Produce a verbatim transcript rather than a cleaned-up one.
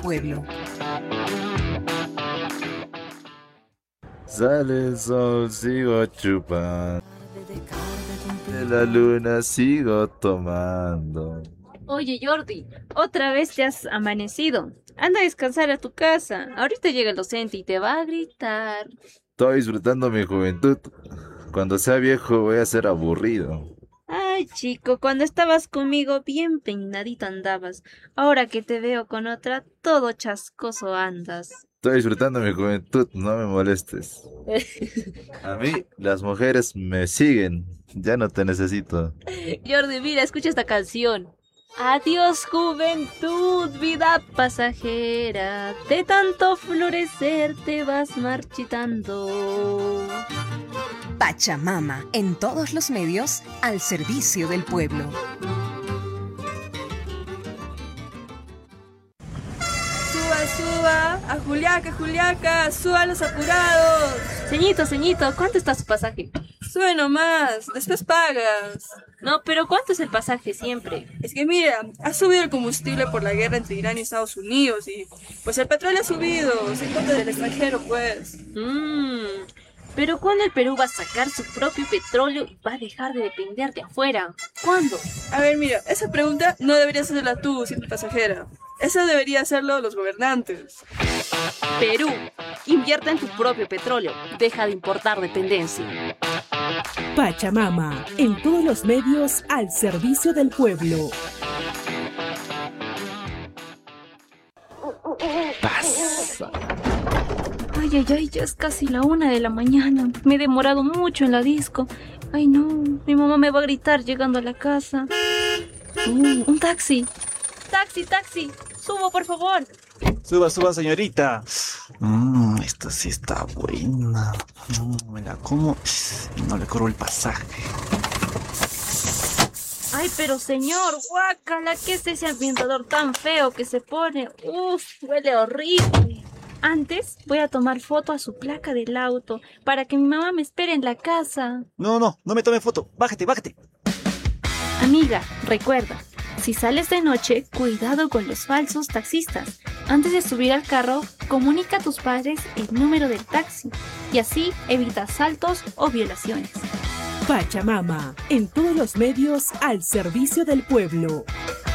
pueblo. Sale el sol, sigo chupando. De la luna sigo tomando. Oye, Jordi, otra vez te has amanecido. Anda a descansar a tu casa. Ahorita llega el docente y te va a gritar. Estoy disfrutando mi juventud. Cuando sea viejo voy a ser aburrido. Ay, chico, cuando estabas conmigo bien peinadito andabas. Ahora que te veo con otra, todo chascoso andas. Estoy disfrutando mi juventud, no me molestes. A mí las mujeres me siguen. Ya no te necesito. Jordi, mira, escucha esta canción. Adiós, juventud, vida pasajera. De tanto florecer te vas marchitando. Pachamama, en todos los medios, al servicio del pueblo. Suba, suba, a Juliaca, Juliaca, suba los apurados. Ceñito, ceñito, ¿cuánto está su pasaje? Sube nomás, después pagas. No, pero ¿cuánto es el pasaje siempre? Es que mira, ha subido el combustible por la guerra entre Irán y Estados Unidos y pues el petróleo ha subido, se importa del extranjero pues. Mmm, pero ¿cuándo el Perú va a sacar su propio petróleo y va a dejar de depender de afuera? ¿Cuándo? A ver, mira, esa pregunta no deberías hacerla tú, simple pasajera. Esa debería hacerlo los gobernantes. Perú, invierte en tu propio petróleo, deja de importar dependencia. Pachamama, en todos los medios al servicio del pueblo. Pasa. Ay, ay, ay, ya es casi la una de la mañana. Me he demorado mucho en la disco. Ay, no, mi mamá me va a gritar llegando a la casa. Uh, un taxi. Taxi, taxi. Subo, por favor. Suba, suba, señorita. Mmm, esta sí está buena. Mm, me la como y no le cobro el pasaje. Ay, pero señor, guácala, ¿qué es ese ambientador tan feo que se pone? Uf, huele horrible. Antes voy a tomar foto a su placa del auto para que mi mamá me espere en la casa. No, no, no me tome foto. Bájate, bájate. Amiga, recuerda, si sales de noche, cuidado con los falsos taxistas. Antes de subir al carro, comunica a tus padres el número del taxi y así evita asaltos o violaciones. Pachamama, en todos los medios al servicio del pueblo.